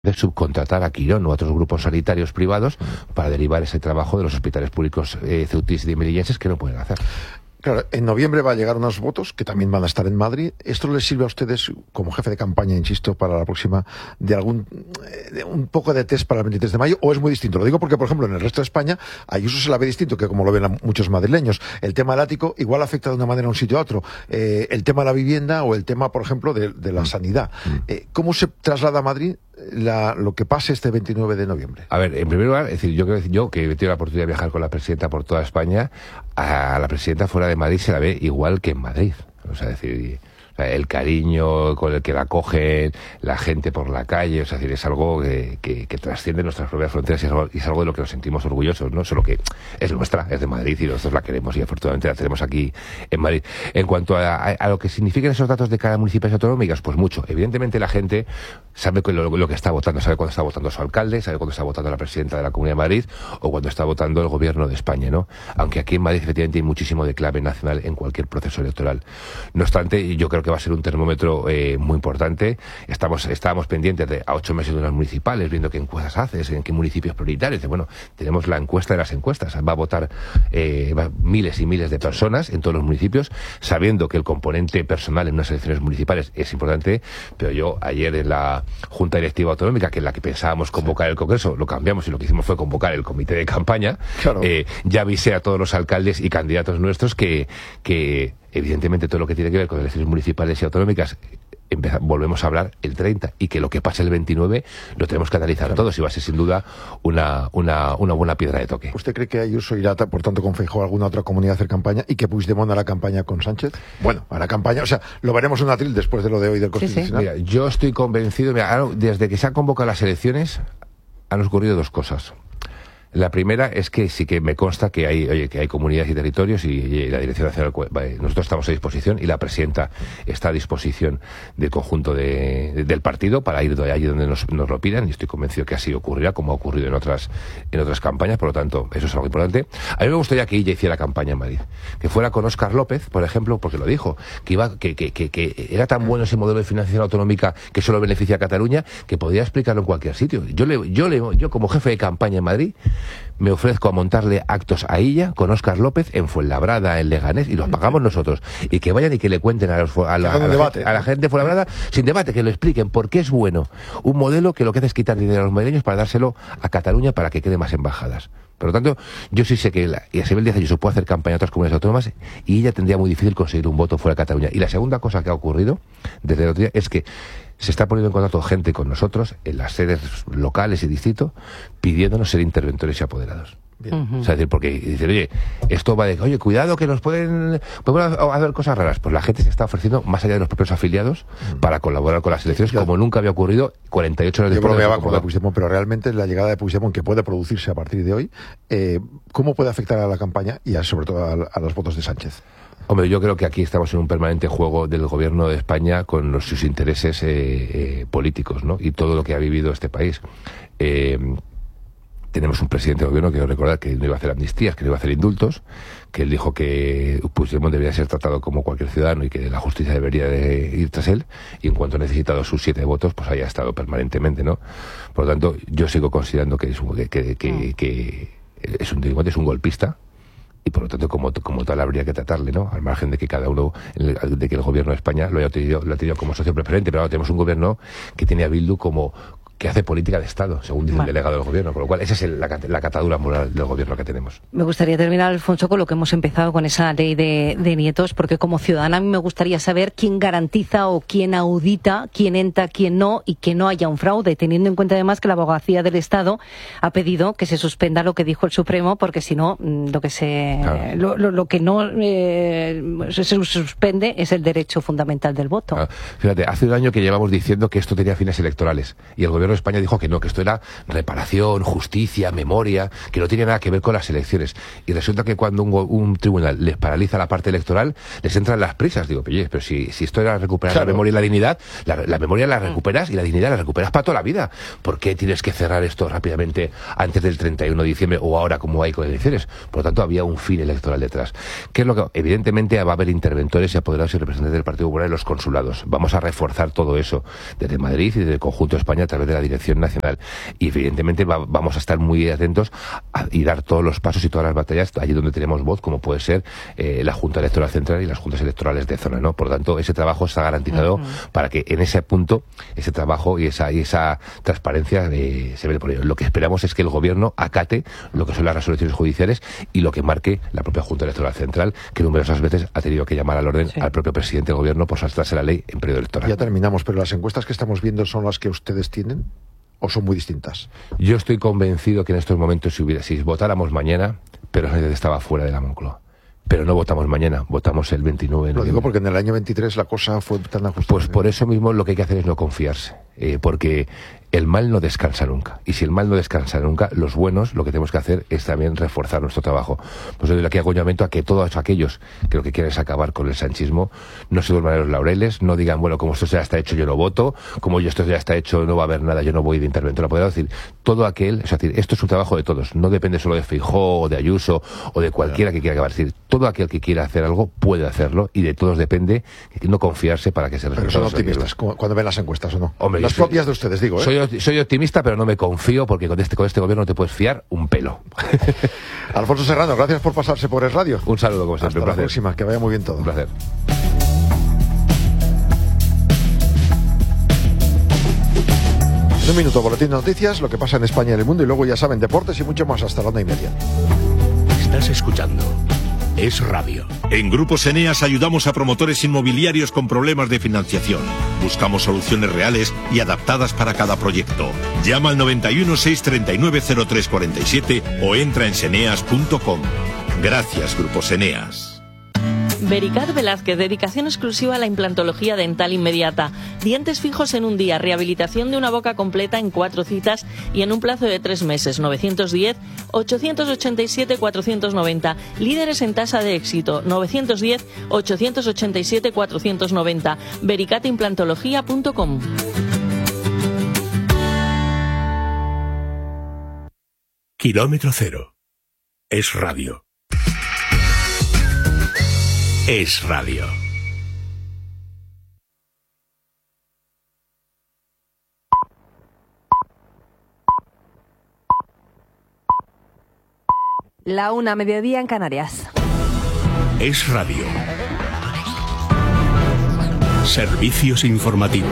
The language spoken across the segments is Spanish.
de subcontratar a Quirón o a otros grupos sanitarios privados para derivar ese trabajo de los hospitales públicos ceutíes y melillenses que no pueden hacer. Claro, en noviembre va a llegar unos votos que también van a estar en Madrid. ¿Esto les sirve a ustedes, como jefe de campaña, insisto, para la próxima, de un poco de test para el 23 de mayo? ¿O es muy distinto? Lo digo porque, por ejemplo, en el resto de España, a Ayuso se la ve distinto que como lo ven muchos madrileños. El tema del ático igual afecta de una manera a un sitio a otro. El tema de la vivienda o el tema, por ejemplo, de la sanidad. ¿Cómo se traslada a Madrid lo que pase este 29 de noviembre? A ver, en primer lugar, es decir, yo que he tenido la oportunidad de viajar con la presidenta por toda España, a la presidenta fuera de Madrid se la ve igual que en Madrid. O sea, es decir, el cariño con el que la acogen, la gente por la calle, o sea, es decir, es algo que trasciende nuestras propias fronteras y es algo de lo que nos sentimos orgullosos, ¿no? Solo que es nuestra, es de Madrid y nosotros la queremos y afortunadamente la tenemos aquí en Madrid. En cuanto a lo que significan esos datos de cada municipio autonómicas, pues mucho. Evidentemente la gente sabe lo que está votando, sabe cuándo está votando su alcalde, sabe cuándo está votando la presidenta de la Comunidad de Madrid o cuando está votando el gobierno de España, ¿no? Aunque aquí en Madrid efectivamente hay muchísimo de clave nacional en cualquier proceso electoral. No obstante, yo creo que va a ser un termómetro muy importante. Estábamos pendientes a 8 meses de unas municipales, viendo qué encuestas haces, en qué municipios prioritarios. Bueno, tenemos la encuesta de las encuestas. Va a votar miles y miles de personas en todos los municipios, sabiendo que el componente personal en unas elecciones municipales es importante, pero yo ayer en la Junta Directiva Autonómica, que es la que pensábamos convocar el Congreso, lo cambiamos y lo que hicimos fue convocar el comité de campaña. Claro. Ya avisé a todos los alcaldes y candidatos nuestros que evidentemente todo lo que tiene que ver con elecciones municipales y autonómicas volvemos a hablar el 30 y que lo que pase el 29 lo tenemos que analizar todos y va a ser sin duda una buena piedra de toque. ¿Usted cree que Ayuso irá, por tanto, con Feijóo a alguna otra comunidad a hacer campaña y que Puigdemont hará campaña con Sánchez? Bueno, hará campaña, o sea, lo veremos en abril después de lo de hoy del Constitucional. Mira, yo estoy convencido, desde que se han convocado las elecciones han ocurrido dos cosas. La primera es que sí que me consta que hay comunidades y territorios y la Dirección Nacional, nosotros estamos a disposición y la presidenta está a disposición del conjunto del partido para ir allí donde nos lo pidan y estoy convencido que así ocurrirá como ha ocurrido en otras campañas, por lo tanto eso es algo importante. A mí me gustaría que ella hiciera campaña en Madrid, que fuera con Óscar López, por ejemplo, porque lo dijo, que era tan bueno ese modelo de financiación autonómica que solo beneficia a Cataluña que podía explicarlo en cualquier sitio. Yo como jefe de campaña en Madrid me ofrezco a montarle actos a ella con Óscar López en Fuenlabrada, en Leganés, y los pagamos nosotros. Y que vayan y que le cuenten a la gente de Fuenlabrada, sin debate, que lo expliquen por qué es bueno un modelo que lo que hace es quitar dinero a los madrileños para dárselo a Cataluña para que quede más embajadas. Por lo tanto, yo sí sé que Isabel Díaz Ayuso puede hacer campaña en otras comunidades autónomas y ella tendría muy difícil conseguir un voto fuera de Cataluña. Y la segunda cosa que ha ocurrido desde el otro día es que se está poniendo en contacto gente con nosotros en las sedes locales y distrito pidiéndonos ser interventores y apoderados. O sea, porque dicen, oye, esto va de, oye, cuidado que podemos hacer cosas raras. Pues la gente se está ofreciendo más allá de los propios afiliados para colaborar con las elecciones como nunca había ocurrido 48 horas después. Yo creo que va con Puigdemont, pero realmente la llegada de Puigdemont, que puede producirse a partir de hoy, ¿cómo puede afectar a la campaña y sobre todo a los votos de Sánchez? Hombre, yo creo que aquí estamos en un permanente juego del gobierno de España con sus intereses políticos, ¿no? Y todo lo que ha vivido este país. Tenemos un presidente de gobierno que quiero recordar que no iba a hacer amnistías, que no iba a hacer indultos, que él dijo que Puigdemont debería ser tratado como cualquier ciudadano y que la justicia debería de ir tras él, y en cuanto ha necesitado sus 7 votos, pues haya estado permanentemente, ¿no? Por lo tanto, yo sigo considerando que es un golpista, y por lo tanto como tal habría que tratarle, ¿no? Al margen de que cada uno, de que el gobierno de España lo ha tenido como socio preferente, pero ahora tenemos un gobierno que tiene a Bildu que hace política de Estado, según dice el delegado del gobierno, con lo cual esa es la catadura moral del gobierno que tenemos. Me gustaría terminar, Alfonso, con lo que hemos empezado con esa ley de nietos, porque como ciudadana a mí me gustaría saber quién garantiza o quién audita, quién entra, quién no, y que no haya un fraude, teniendo en cuenta además que la Abogacía del Estado ha pedido que se suspenda lo que dijo el Supremo, porque si no, lo que no se suspende es el derecho fundamental del voto. Claro. Fíjate, hace un año que llevamos diciendo que esto tenía fines electorales, y el gobierno de España dijo que no, que esto era reparación, justicia, memoria, que no tenía nada que ver con las elecciones. Y resulta que cuando un tribunal les paraliza la parte electoral, les entran las prisas. Digo, pero si esto era recuperar la memoria y la dignidad, la memoria la recuperas y la dignidad la recuperas para toda la vida. ¿Por qué tienes que cerrar esto rápidamente antes del 31 de diciembre o ahora como hay con elecciones? Por lo tanto, había un fin electoral detrás. ¿Qué es lo que? Evidentemente va a haber interventores y apoderados y representantes del Partido Popular en los consulados. Vamos a reforzar todo eso desde Madrid y desde el conjunto de España a través de la la Dirección Nacional. Y evidentemente vamos a estar muy atentos y dar todos los pasos y todas las batallas allí donde tenemos voz, como puede ser la Junta Electoral Central y las juntas electorales de zona, ¿no? Por lo tanto, ese trabajo está garantizado para que en ese punto, ese trabajo y esa transparencia se ve por ello. Lo que esperamos es que el Gobierno acate lo que son las resoluciones judiciales y lo que marque la propia Junta Electoral Central, que numerosas veces ha tenido que llamar al orden al propio presidente del Gobierno por saltarse la ley en periodo electoral. Ya terminamos, pero las encuestas que estamos viendo son las que ustedes tienen, ¿o son muy distintas? Yo estoy convencido que en estos momentos, si votáramos mañana, pero Sánchez estaba fuera de la Moncloa. Pero no votamos mañana, votamos el 29 de noviembre. Lo digo porque en el año 23 la cosa fue tan ajustada. Pues por eso mismo lo que hay que hacer es no confiarse, porque el mal no descansa nunca. Y si el mal no descansa nunca, los buenos lo que tenemos que hacer es también reforzar nuestro trabajo. Pues yo doy aquí un llamamiento a que todos aquellos que lo que quieren es acabar con el sanchismo no se duerman en los laureles, no digan, bueno, como esto ya está hecho yo no voto, como esto ya está hecho no va a haber nada, yo no voy de interventor apoderado. Es decir, todo aquel, es decir, esto es un trabajo de todos, no depende solo de Feijóo o de Ayuso o de cualquiera que quiera acabar. Es decir, todo aquel que quiera hacer algo puede hacerlo y de todos depende no confiarse para que se resulte. Pero son optimistas cuando ven las encuestas, ¿o no? Hombre, las propias de ustedes, digo, ¿eh? Soy optimista, pero no me confío porque con este Gobierno no te puedes fiar un pelo. Alfonso Serrano, gracias por pasarse por Es Radio. Un saludo, como siempre. Hasta la próxima, que vaya muy bien todo. Un placer. En un minuto, boletín de noticias, lo que pasa en España y en el mundo, y luego ya saben, deportes y mucho más hasta la 1:30. Estás escuchando Es Radio. En Grupos Eneas ayudamos a promotores inmobiliarios con problemas de financiación. Buscamos soluciones reales y adaptadas para cada proyecto. Llama al 91 639 0347 o entra en seneas.com. Gracias, Grupos Eneas. Vericat Velázquez, dedicación exclusiva a la implantología dental inmediata. Dientes fijos en un día, rehabilitación de una boca completa en 4 citas y en un plazo de 3 meses. 910-887-490. Líderes en tasa de éxito. 910-887-490. vericatimplantología.com. Kilómetro Cero. Es Radio. Es Radio. La 1, mediodía en Canarias. Es Radio. Servicios informativos.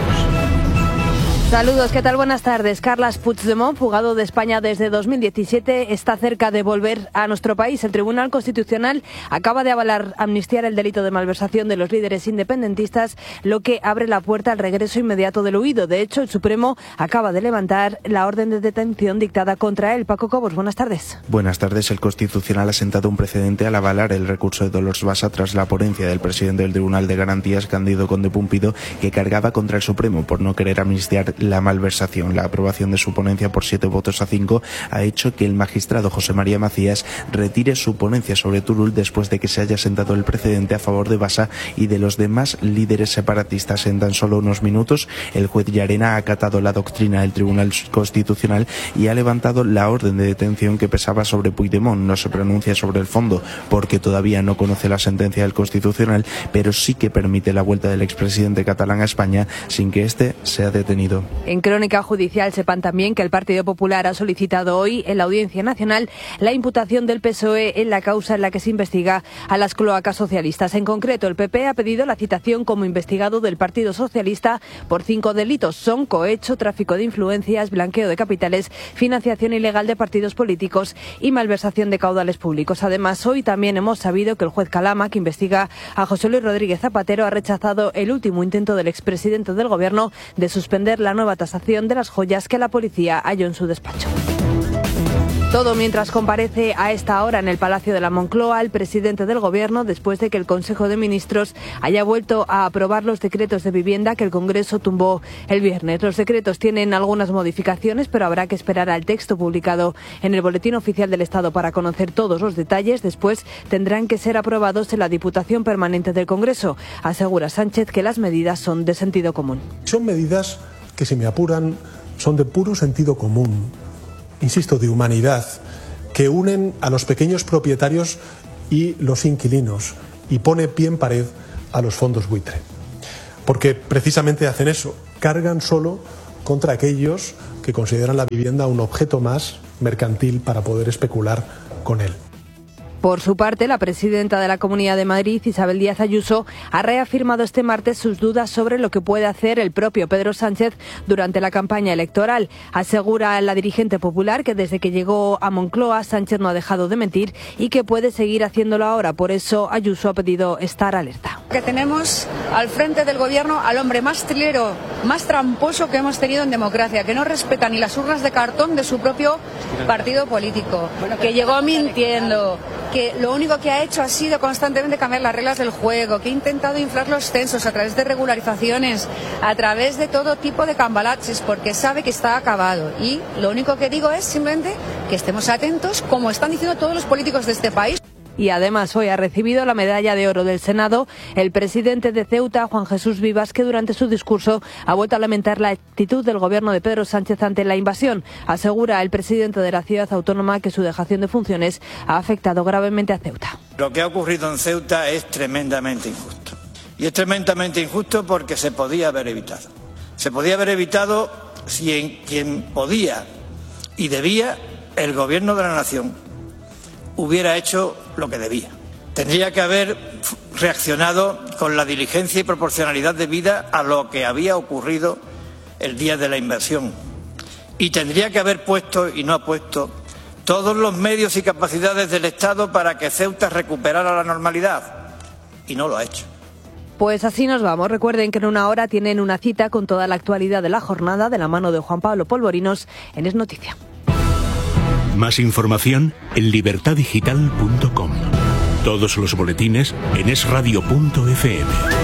Saludos, ¿qué tal? Buenas tardes. Carles Puigdemont, fugado de España desde 2017, está cerca de volver a nuestro país. El Tribunal Constitucional acaba de amnistiar el delito de malversación de los líderes independentistas, lo que abre la puerta al regreso inmediato del huido. De hecho, el Supremo acaba de levantar la orden de detención dictada contra él. Paco Cobos, buenas tardes. Buenas tardes. El Constitucional ha sentado un precedente al avalar el recurso de Dolors Bassa tras la ponencia del presidente del Tribunal de Garantías, Cándido Conde Pumpido, que cargaba contra el Supremo por no querer amnistiar la malversación. La aprobación de su ponencia por 7 votos a 5 ha hecho que el magistrado José María Macías retire su ponencia sobre Turull después de que se haya sentado el precedente a favor de Bassa y de los demás líderes separatistas. En tan solo unos minutos, el juez Llarena ha acatado la doctrina del Tribunal Constitucional y ha levantado la orden de detención que pesaba sobre Puigdemont. No se pronuncia sobre el fondo porque todavía no conoce la sentencia del Constitucional, pero sí que permite la vuelta del expresidente catalán a España sin que éste sea detenido. En crónica judicial sepan también que el Partido Popular ha solicitado hoy en la Audiencia Nacional la imputación del PSOE en la causa en la que se investiga a las cloacas socialistas. En concreto, el PP ha pedido la citación como investigado del Partido Socialista por 5 delitos. Son cohecho, tráfico de influencias, blanqueo de capitales, financiación ilegal de partidos políticos y malversación de caudales públicos. Además, hoy también hemos sabido que el juez Calama, que investiga a José Luis Rodríguez Zapatero, ha rechazado el último intento del expresidente del Gobierno de suspender la nueva tasación de las joyas que la policía halló en su despacho. Todo mientras comparece a esta hora en el Palacio de la Moncloa el presidente del Gobierno después de que el Consejo de Ministros haya vuelto a aprobar los decretos de vivienda que el Congreso tumbó el viernes. Los decretos tienen algunas modificaciones, pero habrá que esperar al texto publicado en el Boletín Oficial del Estado para conocer todos los detalles. Después tendrán que ser aprobados en la Diputación Permanente del Congreso. Asegura Sánchez que las medidas son de sentido común. Son medidas que, si me apuran, son de puro sentido común, insisto, de humanidad, que unen a los pequeños propietarios y los inquilinos y pone pie en pared a los fondos buitre. Porque precisamente hacen eso, cargan solo contra aquellos que que consideran la vivienda un objeto más mercantil para poder especular con él. Por su parte, la presidenta de la Comunidad de Madrid, Isabel Díaz Ayuso, ha reafirmado este martes sus dudas sobre lo que puede hacer el propio Pedro Sánchez durante la campaña electoral. Asegura la dirigente popular que desde que llegó a Moncloa, Sánchez no ha dejado de mentir y que puede seguir haciéndolo ahora. Por eso, Ayuso ha pedido estar alerta. Que tenemos al frente del gobierno al hombre más trilero, más tramposo que hemos tenido en democracia, que no respeta ni las urnas de cartón de su propio partido político, que llegó mintiendo, que lo único que ha hecho ha sido constantemente cambiar las reglas del juego, que ha intentado inflar los censos a través de regularizaciones, a través de todo tipo de cambalaches, porque sabe que está acabado. Y lo único que digo es simplemente que estemos atentos, como están diciendo todos los políticos de este país. Y además hoy ha recibido la medalla de oro del Senado el presidente de Ceuta, Juan Jesús Vivas, que durante su discurso ha vuelto a lamentar la actitud del gobierno de Pedro Sánchez ante la invasión. Asegura el presidente de la ciudad autónoma que su dejación de funciones ha afectado gravemente a Ceuta. Lo que ha ocurrido en Ceuta es tremendamente injusto. Y es tremendamente injusto porque se podía haber evitado. Se podía haber evitado si en quien podía y debía el gobierno de la nación hubiera hecho lo que debía. Tendría que haber reaccionado con la diligencia y proporcionalidad debida a lo que había ocurrido el día de la invasión. Y tendría que haber puesto, y no ha puesto, todos los medios y capacidades del Estado para que Ceuta recuperara la normalidad. Y no lo ha hecho. Pues así nos vamos. Recuerden que en una hora tienen una cita con toda la actualidad de la jornada de la mano de Juan Pablo Polvorinos en Es Noticia. Más información en libertadigital.com. Todos los boletines en esradio.fm.